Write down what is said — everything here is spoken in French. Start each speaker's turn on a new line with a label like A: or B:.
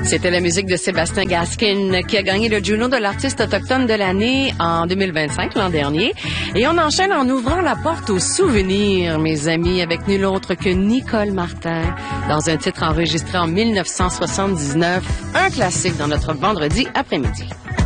A: C'était la musique de Sébastien Gaskin qui a gagné le Juno de l'artiste autochtone de l'année en 2025, l'an dernier. Et on enchaîne en ouvrant la porte aux souvenirs, mes amis, avec nul autre que Nicole Martin, dans un titre enregistré en 1979, un classique dans notre vendredi après-midi.